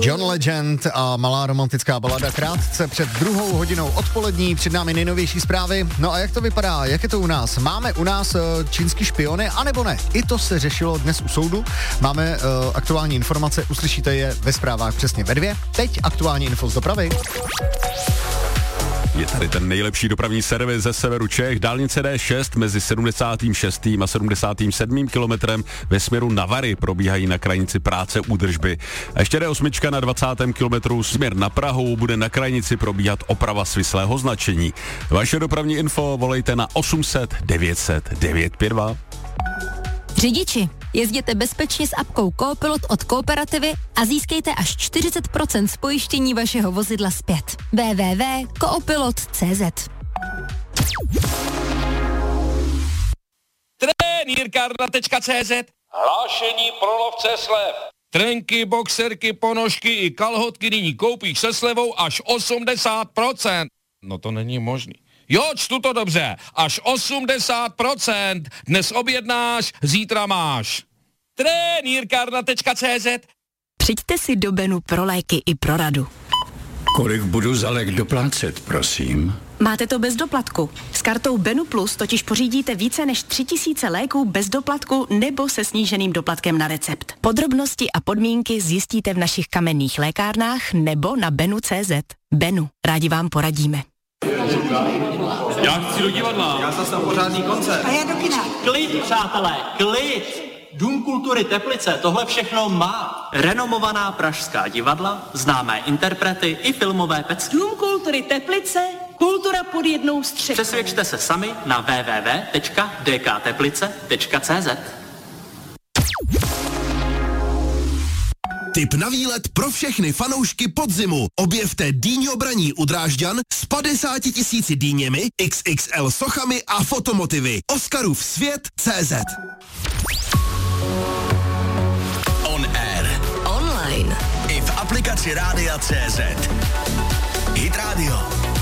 John Legend a malá romantická balada krátce před 2:00 odpolední, před námi nejnovější zprávy. No a jak to vypadá, jak je to u nás? Máme u nás čínský špiony, anebo ne? I to se řešilo dnes u soudu. Máme aktuální informace, uslyšíte je ve zprávách přesně ve 2. Teď aktuální info z dopravy. Je tady ten nejlepší dopravní servis ze severu Čech, dálnice D6 mezi 76. a 77. kilometrem ve směru na Vary probíhají na krajnici práce údržby. A ještě D8 na 20. kilometru směr na Prahu bude na krajnici probíhat oprava svislého značení. Vaše dopravní info volejte na 800 900 952. Řidiči, jezděte bezpečně s apkou Coopilot od Kooperativy a získejte až 40% z pojištění vašeho vozidla zpět. www.coopilot.cz Trenýrkárna.cz Hlášení pro lovce slev. Trenky, boxerky, ponožky i kalhotky nyní koupíš se slevou až 80%. No to není možný. Jo, čtu to dobře. Až 80%. Dnes objednáš, zítra máš. Trenýrkárna.cz Přijďte si do Benu pro léky i pro radu. Kolik budu za lék doplácet, prosím? Máte to bez doplatku. S kartou Benu Plus totiž pořídíte více než 3000 léků bez doplatku nebo se sníženým doplatkem na recept. Podrobnosti a podmínky zjistíte v našich kamenných lékárnách nebo na benu.cz. Benu, rádi vám poradíme. Já chci do divadla. Já zase na pořádný koncert. A já do kina. Klid, přátelé, klid. Dům kultury Teplice tohle všechno má. Renomovaná pražská divadla, známé interprety i filmové pecky. Dům kultury Teplice, kultura pod jednou střechou. Přesvědčte se sami na www.dkteplice.cz. Tip na výlet pro všechny fanoušky podzimu. Objevte Dýňo Braní u Drážďan s 50 000 dýněmi, XXL sochami a fotomotivy. Oscarův svět.cz. On air. Online. I v aplikaci Rádia.cz. Hit Radio.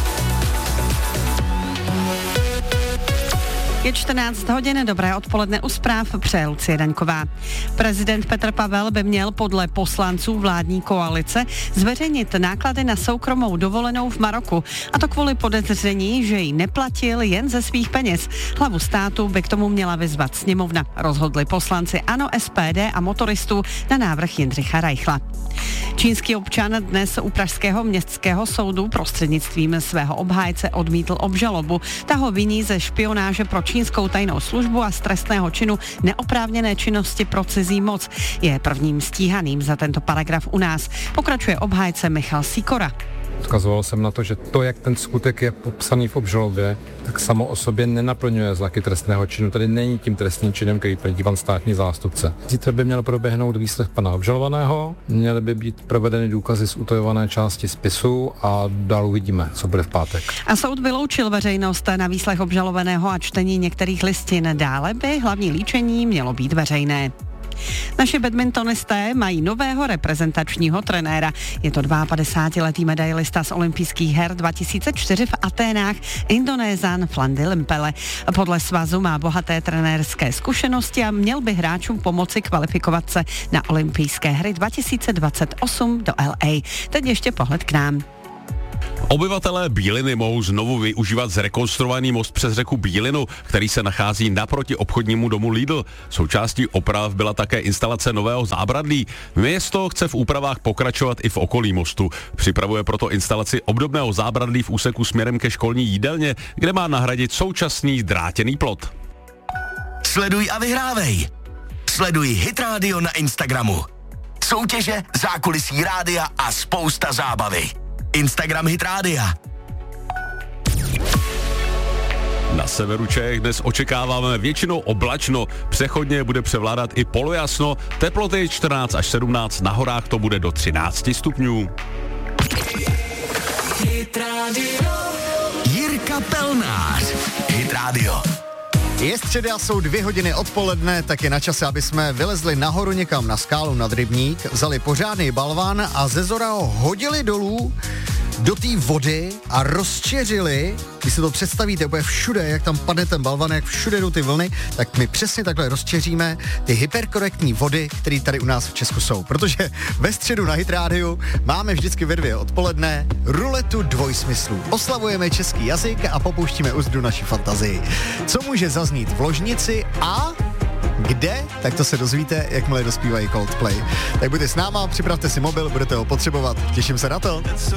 Je 14 hodin, dobré odpoledne u zpráv, přeje Lucie Daňková. Prezident Petr Pavel by měl podle poslanců vládní koalice zveřejnit náklady na soukromou dovolenou v Maroku. A to kvůli podezření, že ji neplatil jen ze svých peněz. Hlavu státu by k tomu měla vyzvat sněmovna. Rozhodli poslanci ANO, SPD a motoristů na návrh Jindřicha Reichla. Čínský občan dnes u pražského městského soudu prostřednictvím svého obhájce odmítl obžalobu. Ta ho viní ze špionáže pro čínskou tajnou službu a z trestného činu neoprávněné činnosti pro cizí moc. Je prvním stíhaným za tento paragraf u nás. Pokračuje obhájce Michal Sýkora. Odkazoval jsem na to, že to, jak ten skutek je popsaný v obžalobě, tak samo o sobě nenaplňuje znaky trestného činu. Tady není tím trestným činem, který tvrdí pan státní zástupce. Zítra by měl proběhnout výslech pana obžalovaného, měly by být provedeny důkazy z utajované části spisu a dál uvidíme, co bude v pátek. A soud vyloučil veřejnost na výslech obžalovaného a čtení některých listin. Dále by hlavní líčení mělo být veřejné. Naši badmintonisté mají nového reprezentačního trenéra. Je to 52letý medailista z olympijských her 2004 v Aténách, Indonézan Flandy Limpele. Podle svazu má bohaté trenérské zkušenosti a měl by hráčům pomoci kvalifikovat se na olympijské hry 2028 do LA. Teď ještě pohled k nám. Obyvatelé Bíliny mohou znovu využívat zrekonstruovaný most přes řeku Bílinu, který se nachází naproti obchodnímu domu Lidl. Součástí oprav byla také instalace nového zábradlí. Město chce v úpravách pokračovat i v okolí mostu. Připravuje proto instalaci obdobného zábradlí v úseku směrem ke školní jídelně, kde má nahradit současný drátěný plot. Sleduj a vyhrávej. Sleduj Hit Radio na Instagramu. Soutěže, zákulisí rádia a spousta zábavy. Instagram Hit Rádia. Na severu Čech dnes očekáváme většinou oblačno, přechodně bude převládat i polojasno, teploty 14 až 17, na horách to bude do 13 stupňů. Hit Radio. Jirka Pelnář. Hit Radio. Je středa, jsou 2 hodiny odpoledne, tak je na čase, aby jsme vylezli nahoru někam na skálu nad rybník, vzali pořádný balvan a ze zora ho hodili dolů do té vody a rozčeřili, když si to představíte úplně všude, jak tam padne ten balvan, jak všude jdou ty vlny, tak my přesně takhle rozčeříme ty hyperkorektní vody, které tady u nás v Česku jsou. Protože ve středu na Hit Radio máme vždycky ve 2 odpoledne ruletu dvojsmyslů. Oslavujeme český jazyk a popouštíme uzdu naší fantazii. Co může zaznít v ložnici a kde? Tak to se dozvíte, jakmile dospívají Coldplay. Tak buďte s náma, připravte si mobil, budete ho potřebovat. Těším se na to.